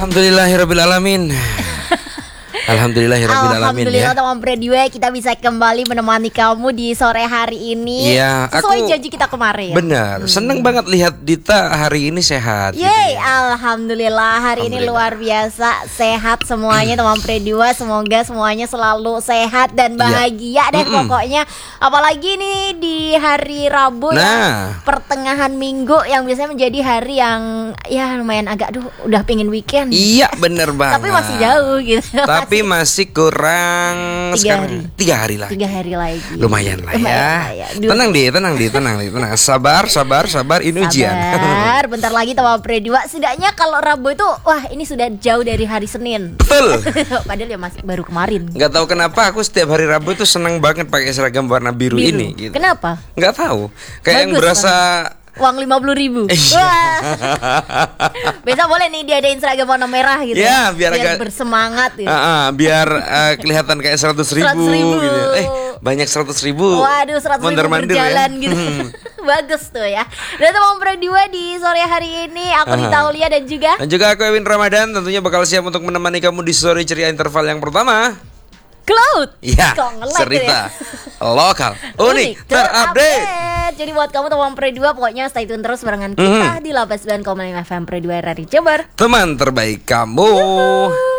Alhamdulillahirabbil alamin. Alhamdulillah teman Predway, kita bisa kembali menemani kamu di sore hari ini. Iya, sesuai janji kita kemarin. Benar, seneng banget lihat Dita hari ini sehat. Yeay, alhamdulillah hari ini luar biasa sehat semuanya teman Predway. Semoga semuanya selalu sehat dan bahagia deh pokoknya. Apalagi nih di hari Rabu ya, pertengahan minggu yang biasanya menjadi hari yang ya lumayan agak udah pengen weekend. Iya bener banget. Tapi masih jauh gitu. Tapi masih kurang 3 hari lagi. 3 hari lagi. Lumayan lah ya. Tenang di. Sabar. Ini ujian. Sabar, bentar lagi teman Predwa. Setidaknya kalau Rabu itu, wah ini sudah jauh dari hari Senin. Betul. Padahal ya masih baru kemarin. Gak tahu kenapa aku setiap hari Rabu itu seneng banget pakai seragam warna biru ini. Gitu. Kenapa? Gak tahu. Kayak yang berasa uang 50.000. Wah. Besok boleh nih diadain seragam warna merah gitu. Ya, biar agak bersemangat gitu. Biar kelihatan kayak 100.000 gitu. Banyak 100.000. Waduh, 100.000 berjalan ya? Gitu. Bagus tuh ya. Dan teman Predwa di sore hari ini aku Dita Aulia dan juga aku Ewin Ramadan tentunya bakal siap untuk menemani kamu di sore ceria interval yang pertama. Cloud. Ya, cerita lokal unik terupdate. Jadi buat kamu teman Predwa, pokoknya stay tune terus barengan kita di 89,5 FM Predwa Radio Jabar. Teman terbaik kamu.